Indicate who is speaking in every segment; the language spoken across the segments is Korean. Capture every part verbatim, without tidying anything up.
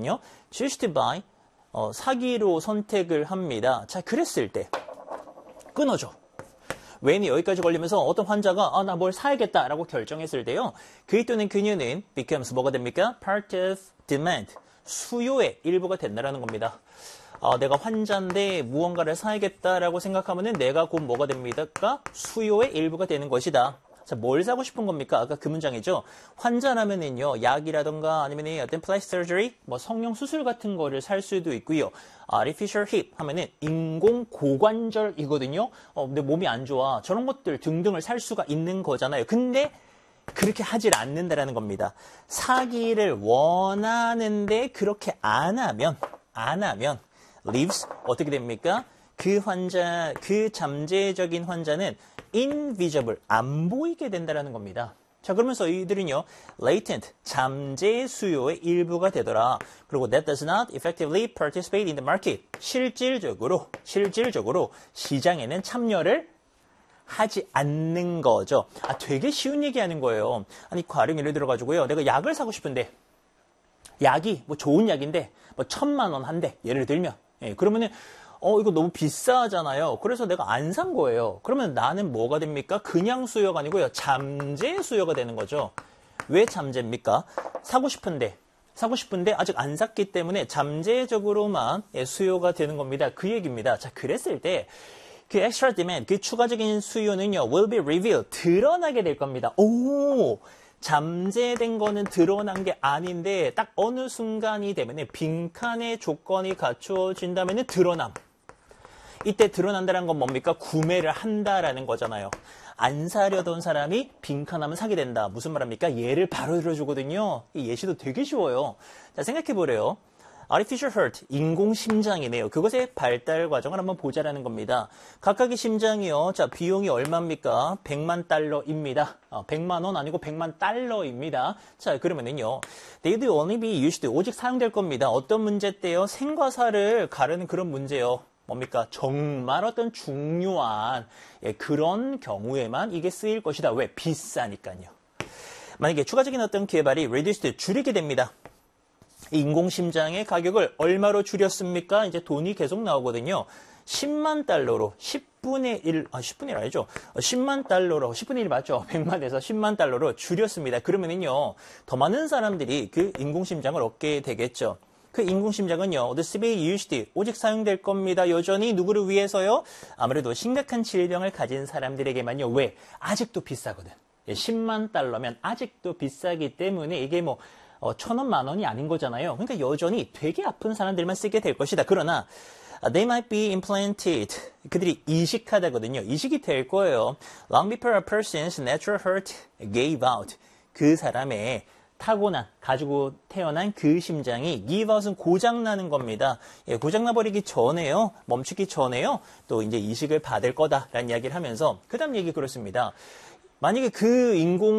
Speaker 1: 되거든요. choose to buy, 어, 사기로 선택을 합니다. 자, 그랬을 때 끊어줘. when이 여기까지 걸리면서 어떤 환자가 아, 나 뭘 사야겠다라고 결정했을 때요. 그이 또는 그녀는 becomes 뭐가 됩니까? part of demand, 수요의 일부가 된다라는 겁니다. 아, 내가 환자인데 무언가를 사야겠다라고 생각하면은 내가 곧 뭐가 됩니까? 수요의 일부가 되는 것이다. 자, 뭘 사고 싶은 겁니까? 아까 그 문장이죠. 환자라면은요, 약이라던가 아니면 어떤 플라스틱 서저리, 뭐 성형 수술 같은 거를 살 수도 있고요. artificial hip 하면은 인공 고관절이거든요. 어, 근데 몸이 안 좋아. 저런 것들 등등을 살 수가 있는 거잖아요. 근데 그렇게 하질 않는다라는 겁니다. 사기를 원하는데 그렇게 안 하면, 안 하면, leaves 어떻게 됩니까? 그 환자, 그 잠재적인 환자는 invisible, 안 보이게 된다는 겁니다. 자, 그러면서 이들은요, latent, 잠재 수요의 일부가 되더라. 그리고 that does not effectively participate in the market. 실질적으로, 실질적으로 시장에는 참여를 하지 않는 거죠. 아, 되게 쉬운 얘기 하는 거예요. 아니, 가령 예를 들어가지고요, 내가 약을 사고 싶은데, 약이 뭐 좋은 약인데, 뭐 천만 원 한대, 예를 들면. 예, 그러면은, 어, 이거 너무 비싸잖아요. 그래서 내가 안 산 거예요. 그러면 나는 뭐가 됩니까? 그냥 수요가 아니고요. 잠재 수요가 되는 거죠. 왜 잠재입니까? 사고 싶은데, 사고 싶은데 아직 안 샀기 때문에 잠재적으로만 수요가 되는 겁니다. 그 얘기입니다. 자, 그랬을 때, 그 extra demand, 그 추가적인 수요는요, will be revealed, 드러나게 될 겁니다. 오! 잠재된 거는 드러난 게 아닌데, 딱 어느 순간이 되면 빈칸의 조건이 갖추어진다면 드러남. 이때 드러난다는 건 뭡니까? 구매를 한다라는 거잖아요. 안 사려던 사람이 빈칸하면 사게 된다. 무슨 말합니까? 예를 바로 들어주거든요. 이 예시도 되게 쉬워요. 자, 생각해보래요. artificial heart, 인공심장이네요. 그것의 발달 과정을 한번 보자라는 겁니다. 각각의 심장이요. 자, 비용이 얼마입니까? 백만 달러입니다. 어, 백만 원 아니고 백만 달러입니다. 자, 그러면은요. They would only be used, 오직 사용될 겁니다. 어떤 문제 때요? 생과 사를 가르는 그런 문제요. 뭡니까? 정말 어떤 중요한 예, 그런 경우에만 이게 쓰일 것이다. 왜? 비싸니까요. 만약에 추가적인 어떤 개발이 reduced, 줄이게 됩니다. 인공심장의 가격을 얼마로 줄였습니까? 이제 돈이 계속 나오거든요. 십만 달러로 십분의 일, 아, 십분의 일 아니죠? 십만 달러로, 십분의 일 맞죠? 백만에서 십만 달러로 줄였습니다. 그러면은요, 더 많은 사람들이 그 인공심장을 얻게 되겠죠. 그 인공심장은요, the be used, 오직 사용될 겁니다. 여전히 누구를 위해서요? 아무래도 심각한 질병을 가진 사람들에게만요. 왜? 아직도 비싸거든. 십만 달러면 아직도 비싸기 때문에 이게 뭐, 어, 천 원, 만 원이 아닌 거잖아요. 그러니까 여전히 되게 아픈 사람들만 쓰게 될 것이다. 그러나 they might be implanted. 그들이 이식하다거든요. 이식이 될 거예요. Long before a person's natural heart gave out. 그 사람의 타고난, 가지고 태어난 그 심장이 give out은 고장나는 겁니다. 예, 고장나버리기 전에요. 멈추기 전에요. 또 이제 이식을 받을 거다라는 이야기를 하면서 그 다음 얘기 그렇습니다. 만약에 그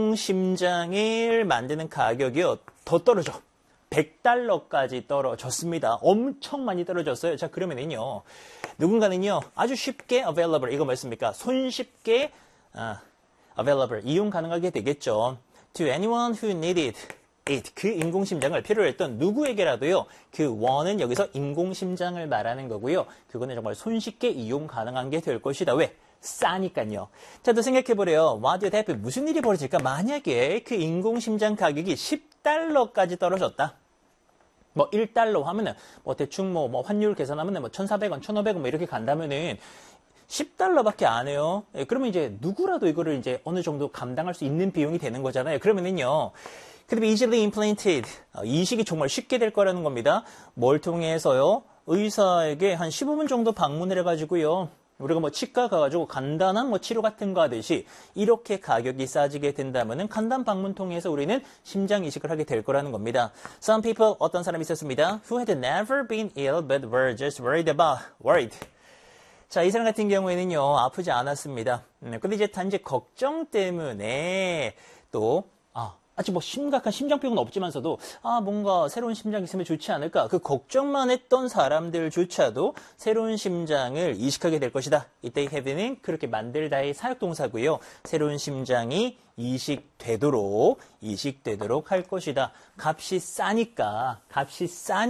Speaker 1: 인공심장을 만드는 가격이요, 더 떨어져. 백 달러까지 떨어졌습니다. 엄청 많이 떨어졌어요. 자, 그러면은요, 누군가는요, 아주 쉽게 available, 이거 뭐였습니까? 손쉽게, 아, available, 이용 가능하게 되겠죠. To anyone who needed it, 그 인공심장을 필요로 했던 누구에게라도요, 그 one은 여기서 인공심장을 말하는 거고요. 그거는 정말 손쉽게 이용 가능한 게 될 것이다. 왜? 싸니까요. 자, 또 생각해보래요. What would happen? 무슨 일이 벌어질까? 만약에 그 인공심장 가격이 십 달러까지 떨어졌다. 뭐 일 달러 하면은 뭐 대충 뭐, 뭐 환율 계산하면은 뭐 천사백 원, 천오백 원 뭐 이렇게 간다면은 십 달러밖에 안 해요. 예, 그러면 이제 누구라도 이거를 이제 어느 정도 감당할 수 있는 비용이 되는 거잖아요. 그러면은요. could be easily implanted. 이식이 정말 쉽게 될 거라는 겁니다. 뭘 통해서요? 의사에게 한 십오 분 정도 방문을 해가지고요. 우리가 뭐 치과 가가지고 간단한 뭐 치료 같은 거 하듯이 이렇게 가격이 싸지게 된다면은 간단 방문 통해서 우리는 심장 이식을 하게 될 거라는 겁니다. Some people, 어떤 사람이 있었습니다. Who had never been ill but were just worried about, worried. 자, 이 사람 같은 경우에는요, 아프지 않았습니다. 음, 근데 이제 단지 걱정 때문에 또, 아, 아직 뭐 심각한 심장병은 없지만서도 아 뭔가 새로운 심장이 있으면 좋지 않을까 그 걱정만 했던 사람들조차도 새로운 심장을 이식하게 될 것이다. 이때 have는 그렇게 만들다의 사역동사고요. 새로운 심장이 이식되도록 이식되도록 할 것이다. 값이 싸니까 값이 싸니